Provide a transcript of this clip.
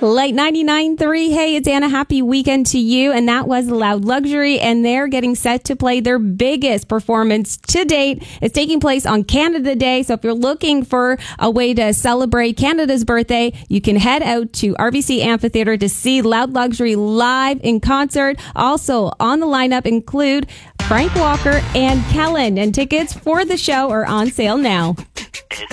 Light 99.3. Hey, it's Anna. Happy weekend to you. And that was Loud Luxury. And they're getting set to play their biggest performance to date. It's taking place on Canada Day. So if you're looking for a way to celebrate Canada's birthday, you can head out to RBC Amphitheater to see Loud Luxury live in concert. Also on the lineup include Frank Walker and Kellen. And tickets for the show are on sale now. It's